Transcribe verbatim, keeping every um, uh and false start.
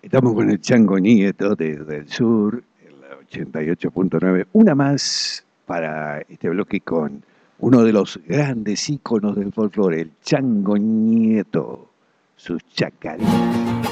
Estamos con el Chango Nieto desde el sur, en la ochenta y ocho punto nueve. Una más para este bloque con uno de los grandes íconos del folclore, el Chango Nieto, sus chacareras.